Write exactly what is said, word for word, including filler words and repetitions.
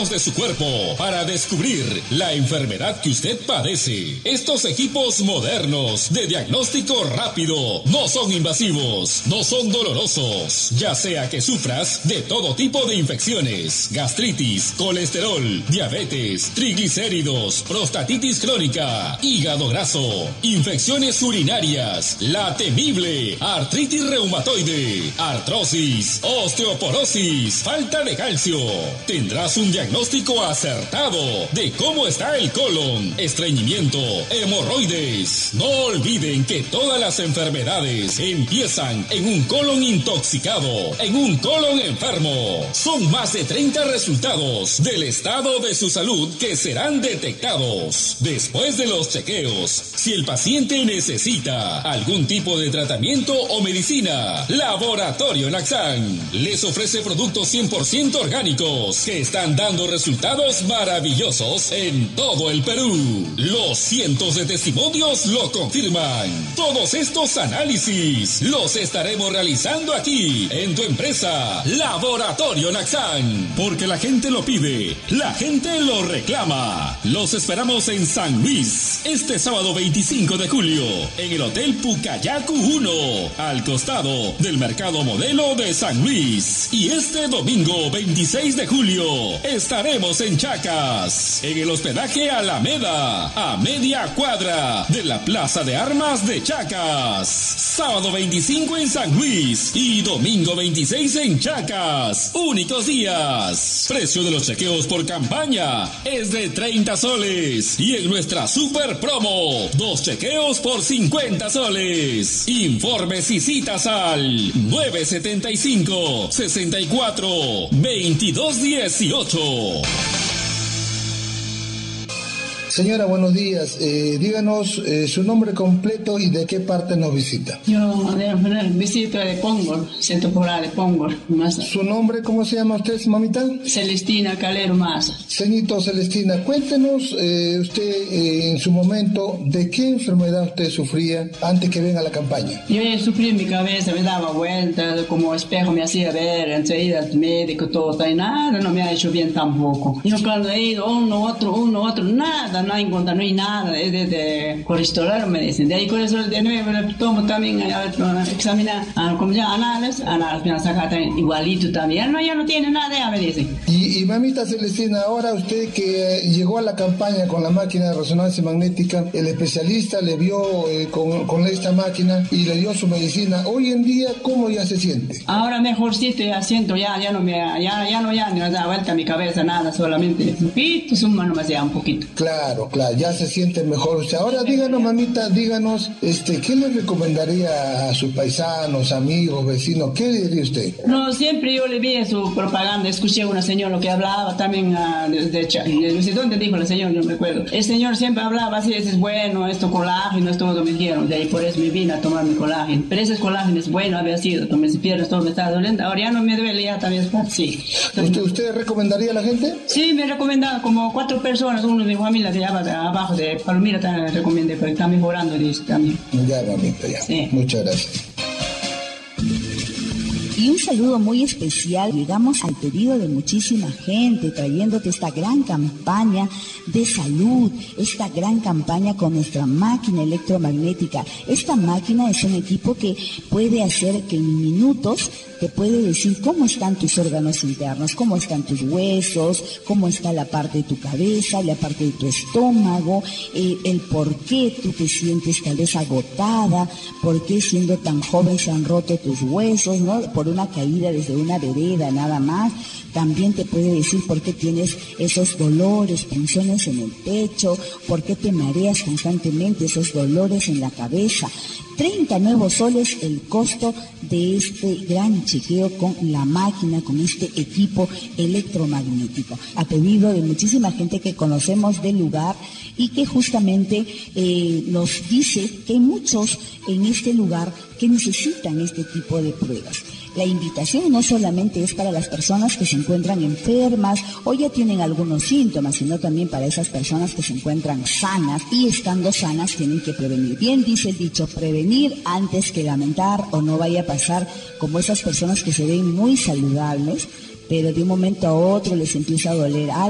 órganos de su cuerpo para descubrir la enfermedad que usted padece. Estos equipos modernos de diagnóstico rápido no son invasivos, no son dolorosos, ya sea que sufras de todo tipo de infecciones, gastritis, colesterol, diabetes, triglicéridos, prostatitis crónica, hígado graso, infecciones urinarias, la temible artritis reumatoide, artrosis, osteoporosis, falta de calcio. Tendrás un diagnóstico acertado de cómo está el colon, estreñimiento, hemorroides. No olviden que todas las enfermedades empiezan en un colon intoxicado, en un colon enfermo. Son más de treinta resultados del estado de su salud que serán detectados después de los chequeos. Si el paciente necesita algún tipo de tratamiento o medicina, Laboratorio Naxan les ofrece productos cien por ciento orgánicos que están dando resultados maravillosos en todo el Perú. Los cientos de testimonios lo confirman. Todos estos análisis los estaremos realizando aquí en tu empresa Laboratorio Naxan, porque la gente lo pide, la gente lo reclama. Los esperamos en San Luis este sábado veinticinco de julio en el Hotel Pucayacu uno, al costado del Mercado Modelo de San Luis. Y este domingo veintiséis de julio estaremos en Chacas, en el hospedaje Alameda, a media cuadra de la Plaza de Armas de Chacas. Sábado veinticinco en San Luis y domingo veintiséis en Chacas. Únicos días. Precio de los chequeos por campaña es de treinta soles y en nuestra super promo, dos chequeos por cincuenta soles. Informes y citas al nueve setenta y cinco, sesenta y cuatro, veintidós dieciocho. Señora, buenos días. Eh, díganos eh, su nombre completo y de qué parte nos visita. Yo de, visito de Pongol, Centro Poblado de Pongol. Maza. ¿Su nombre, cómo se llama usted, mamita? Celestina Calero Maza. Señorito Celestina, cuéntenos eh, usted eh, en su momento de qué enfermedad usted sufría antes que venga la campaña. Yo sufrí en mi cabeza, me daba vueltas, como espejo me hacía ver, enseguida el médico, todo, y nada, no me ha hecho bien tampoco. Yo cuando he ido uno, otro, uno, otro, nada. No hay, no hay nada de, de, de colesterol, me dicen. De ahí colesterol de nuevo, le tomo también, a ver, examinar, como ya análisis, análisis, me saca igualito también. No, ya no tiene nada, ya me dicen. Y, y mamita Celestina, ahora usted que eh, llegó a la campaña con la máquina de resonancia magnética, el especialista le vio eh, con, con esta máquina y le dio su medicina. Hoy en día, ¿cómo ya se siente? Ahora mejorcito, ya siento, ya, ya no me, ya, ya no, ya no da vuelta a mi cabeza, nada, solamente un poquito, suma nomás ya un poquito. Claro. Claro, claro, ya se siente mejor. O sea, ahora díganos, mamita, díganos, este, ¿qué le recomendaría a sus paisanos, amigos, vecinos? ¿Qué diría usted? No, siempre yo le vi su propaganda, escuché a una señora que hablaba también uh, de, de, de, de dónde dijo la señora, no me recuerdo. El señor siempre hablaba así, es bueno, esto colágeno, esto todo me dijeron, de ahí por eso me vine a tomar mi colágeno. Pero ese colágeno es bueno, había sido, tomé mis piernas, todo me estaba doliendo, ahora ya no me duele, ya también está, sí. Entonces, ¿Usted, ¿Usted recomendaría a la gente? Sí, me recomendaba como cuatro personas, uno de mi familia de abajo de Palmira también recomendé, porque está mejorando, dice también. Ya, mamita, ya. Sí. Muchas gracias. Y un saludo muy especial, llegamos al pedido de muchísima gente, trayéndote esta gran campaña de salud, esta gran campaña con nuestra máquina electromagnética. Esta máquina es un equipo que puede hacer que en minutos te puede decir cómo están tus órganos internos, cómo están tus huesos, cómo está la parte de tu cabeza, la parte de tu estómago, eh, el por qué tú te sientes tal vez agotada, por qué siendo tan joven se han roto tus huesos, ¿no? Por una caída desde una vereda nada más. También te puede decir por qué tienes esos dolores, tensiones en el pecho, por qué te mareas constantemente, esos dolores en la cabeza. treinta nuevos soles el costo de este gran chequeo con la máquina, con este equipo electromagnético. A pedido de muchísima gente que conocemos del lugar y que justamente eh, nos dice que hay muchos en este lugar que necesitan este tipo de pruebas. La invitación no solamente es para las personas que se encuentran enfermas o ya tienen algunos síntomas, sino también para esas personas que se encuentran sanas y estando sanas tienen que prevenir. Bien dice el dicho, prevenir antes que lamentar, o no vaya a pasar como esas personas que se ven muy saludables, pero de un momento a otro les empieza a doler algo.